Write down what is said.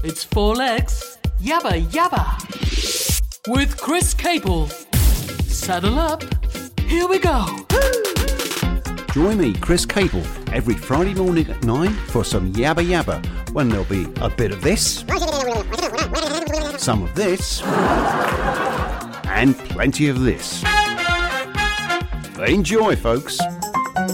It's 4 legs, yabba yabba. With Chris Cable. Saddle up, here we go. Join me, Chris Cable, every Friday morning at 9 for some yabba yabba, when there'll be a bit of this, some of this, and plenty of this. Enjoy, folks.